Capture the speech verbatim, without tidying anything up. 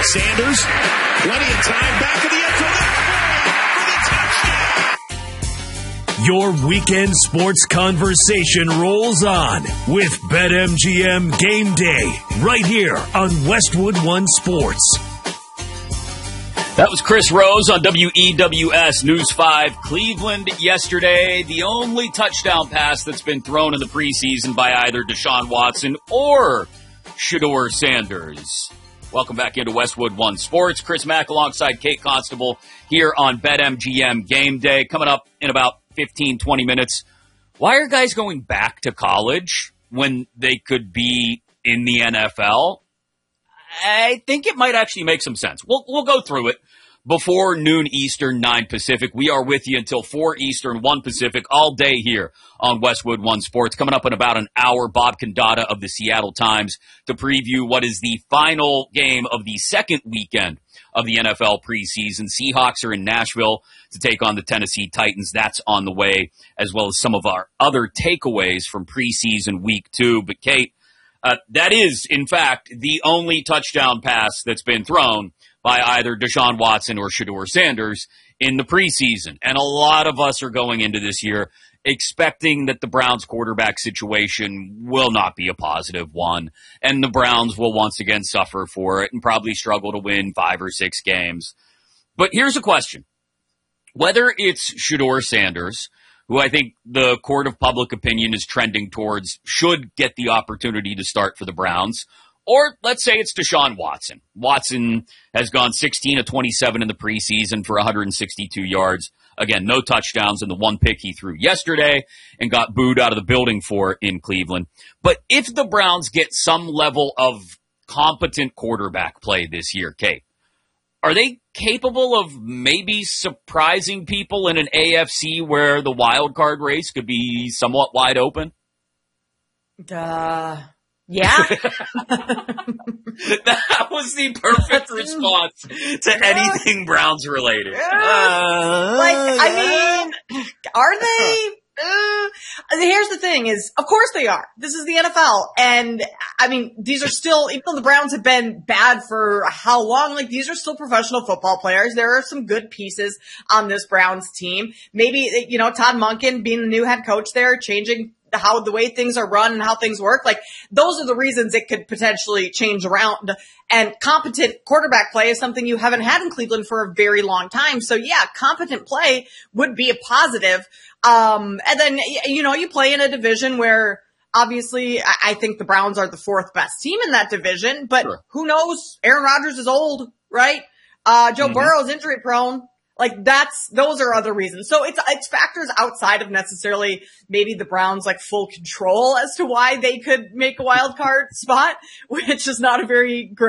Sanders, plenty of time back in the end zone for the touchdown. Your weekend sports conversation rolls on with BetMGM Game Day right here on Westwood One Sports. That was Chris Rose on W E W S News five. Cleveland yesterday, the only touchdown pass that's been thrown in the preseason by either Deshaun Watson or Shedeur Sanders. Welcome back into Westwood One Sports. Chris Mack alongside Kate Constable here on BetMGM Game Day. Coming up in about fifteen, twenty minutes. Why are guys going back to college when they could be in the N F L? I think it might actually make some sense. We'll, we'll go through it before noon Eastern, nine Pacific. We are with you until four Eastern, one Pacific, all day here on Westwood One Sports. Coming up in about an hour, Bob Condata of the Seattle Times to preview what is the final game of the second weekend of the N F L preseason. Seahawks are in Nashville to take on the Tennessee Titans. That's on the way, as well as some of our other takeaways from preseason week two. But Kate, Uh, that is, in fact, the only touchdown pass that's been thrown by either Deshaun Watson or Shedeur Sanders in the preseason. And a lot of us are going into this year expecting that the Browns quarterback situation will not be a positive one. And the Browns will once again suffer for it and probably struggle to win five or six games. But here's a question. Whether it's Shedeur Sanders, who I think the court of public opinion is trending towards should get the opportunity to start for the Browns. Or let's say it's Deshaun Watson. Watson has gone sixteen of twenty-seven in the preseason for one hundred sixty-two yards. Again, no touchdowns in the one pick he threw yesterday and got booed out of the building for in Cleveland. But if the Browns get some level of competent quarterback play this year, Kate, are they capable of maybe surprising people in an A F C where the wild card race could be somewhat wide open? Uh, yeah. That was the perfect response to anything Browns related. Uh, like, I mean, are they? Uh, here's the thing is, of course they are. This is the N F L. And, I mean, these are still, even though the Browns have been bad for how long, like, these are still professional football players. There are some good pieces on this Browns team. Maybe, you know, Todd Monken being the new head coach there, changing how the way things are run and how things work. Like, those are the reasons it could potentially change around. And competent quarterback play is something you haven't had in Cleveland for a very long time. So yeah, competent play would be a positive. Um, and then, you know, you play in a division where obviously I think the Browns are the fourth best team in that division, but sure. Who knows? Aaron Rodgers is old, right? Uh, Joe mm-hmm. Burrow's injury prone. Like that's, those are other reasons. So it's, it's factors outside of necessarily maybe the Browns like full control as to why they could make a wild card spot, which is not a very great